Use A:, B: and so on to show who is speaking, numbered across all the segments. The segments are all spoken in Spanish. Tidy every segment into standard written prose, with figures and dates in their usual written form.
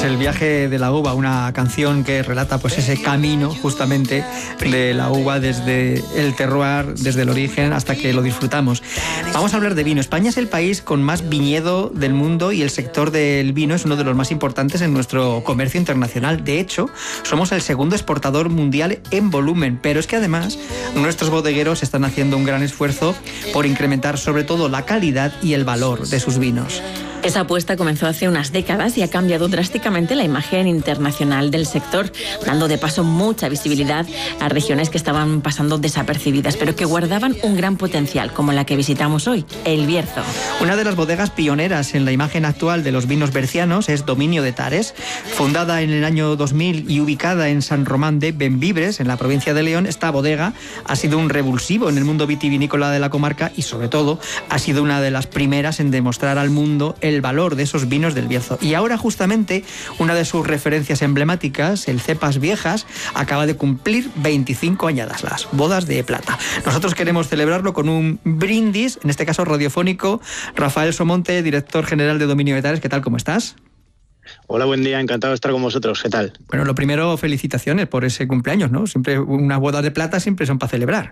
A: El viaje de la uva, una canción que relata pues ese camino justamente de la uva desde el terroir, desde el origen hasta que lo disfrutamos. Vamos a hablar de vino. España es el país con más viñedo del mundo y el sector del vino es uno de los más importantes en nuestro comercio internacional. De hecho, somos el segundo exportador mundial en volumen, pero es que además nuestros bodegueros están haciendo un gran esfuerzo por incrementar sobre todo la calidad y el valor de sus vinos.
B: Esa apuesta comenzó hace unas décadas y ha cambiado drásticamente la imagen internacional del sector, dando de paso mucha visibilidad a regiones que estaban pasando desapercibidas, pero que guardaban un gran potencial, como la que visitamos hoy, El Bierzo.
A: Una de las bodegas pioneras en la imagen actual de los vinos bercianos es Dominio de Tares. Fundada en el año 2000 y ubicada en San Román de Bembibre, en la provincia de León, esta bodega ha sido un revulsivo en el mundo vitivinícola de la comarca y, sobre todo, ha sido una de las primeras en demostrar al mundo el valor de esos vinos del Bierzo. Y ahora justamente una de sus referencias emblemáticas, el Cepas Viejas, acaba de cumplir 25 añadas, las bodas de plata. Nosotros queremos celebrarlo con un brindis, en este caso radiofónico. Rafael Somonte, director general de Dominio de Tares, ¿qué tal? ¿Cómo estás?
C: Hola, buen día, encantado de estar con vosotros, ¿qué tal?
A: Bueno, lo primero, felicitaciones por ese cumpleaños, ¿no? Siempre unas bodas de plata siempre son para celebrar.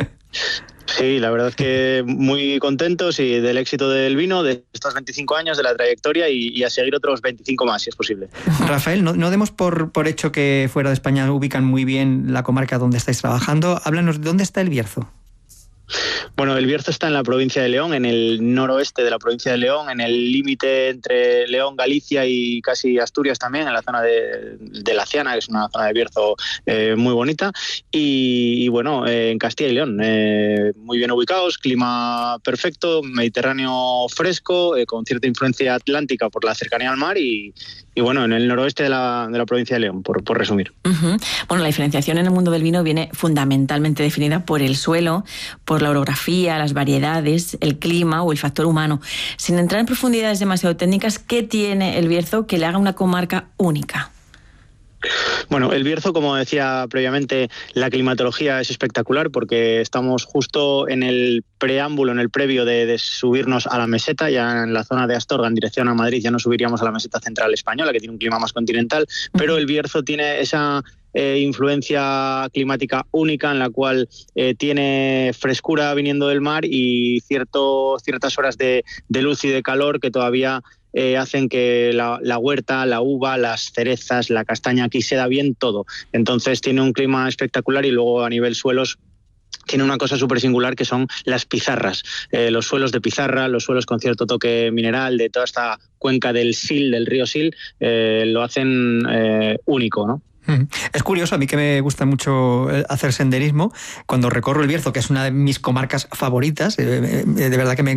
C: Sí, la verdad es que muy contentos y del éxito del vino, de estos 25 años, de la trayectoria y a seguir otros 25 más, si es posible.
A: Rafael, no demos por hecho que fuera de España ubican muy bien la comarca donde estáis trabajando. Háblanos, ¿dónde está El Bierzo?
C: Bueno, El Bierzo está en la provincia de León, en el noroeste de la provincia de León, en el límite entre León, Galicia y casi Asturias también, en la zona de La Ciana, que es una zona de Bierzo muy bonita, y bueno, en Castilla y León, muy bien ubicados, clima perfecto, mediterráneo fresco, con cierta influencia atlántica por la cercanía al mar y bueno, en el noroeste de la provincia de León, por resumir.
B: Uh-huh. Bueno, la diferenciación en el mundo del vino viene fundamentalmente definida por el suelo, por la orografía, las variedades, el clima o el factor humano. Sin entrar en profundidades demasiado técnicas, ¿qué tiene El Bierzo que le haga una comarca única?
C: Bueno, El Bierzo, como decía previamente, la climatología es espectacular porque estamos justo en el preámbulo, en el previo de subirnos a la meseta, ya en la zona de Astorga, en dirección a Madrid, ya nos subiríamos a la meseta central española, que tiene un clima más continental, pero El Bierzo tiene esa influencia climática única en la cual tiene frescura viniendo del mar y ciertas horas de luz y de calor que todavía hacen que la huerta, la uva, las cerezas, la castaña, aquí se da bien todo. Entonces tiene un clima espectacular y luego a nivel suelos tiene una cosa súper singular que son las pizarras, los suelos de pizarra, los suelos con cierto toque mineral de toda esta cuenca del Sil, del río Sil, lo hacen único, ¿no?
A: Es curioso, a mí que me gusta mucho hacer senderismo, cuando recorro El Bierzo, que es una de mis comarcas favoritas, de verdad que me